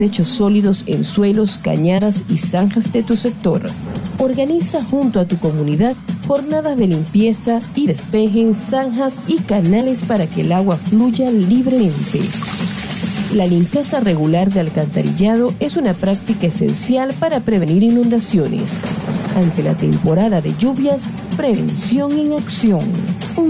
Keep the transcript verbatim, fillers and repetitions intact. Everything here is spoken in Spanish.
desechos sólidos en suelos, cañadas y zanjas de tu sector. Organiza junto a tu comunidad jornadas de limpieza y despejen zanjas y canales para que el agua fluya libremente. La limpieza regular de alcantarillado es una práctica esencial para prevenir inundaciones. Ante la temporada de lluvias, prevención en acción.